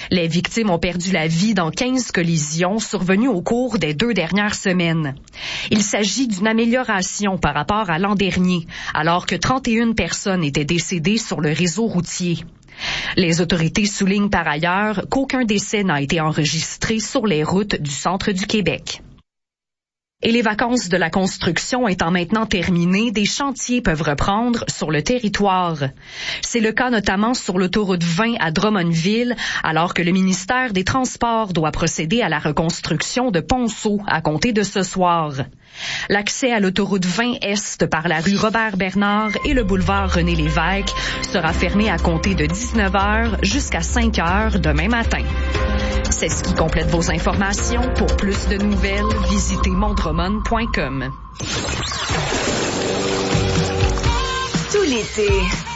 Les victimes ont perdu la vie dans 15 collisions survenues au cours des 2 dernières semaines. Il s'agit d'une amélioration par rapport à l'an dernier, alors que 31 personnes étaient décédées sur le réseau routier. Les autorités soulignent par ailleurs qu'aucun décès n'a été enregistré sur les routes du centre du Québec. Et les vacances de la construction étant maintenant terminées, des chantiers peuvent reprendre sur le territoire. C'est le cas notamment sur l'autoroute 20 à Drummondville, alors que le ministère des Transports doit procéder à la reconstruction de Ponceau à compter de ce soir. L'accès à l'autoroute 20 Est par la rue Robert-Bernard et le boulevard René-Lévesque sera fermé à compter de 19h jusqu'à 5h demain matin. C'est ce qui complète vos informations. Pour plus de nouvelles, visitez mondroman.com. Tout l'été,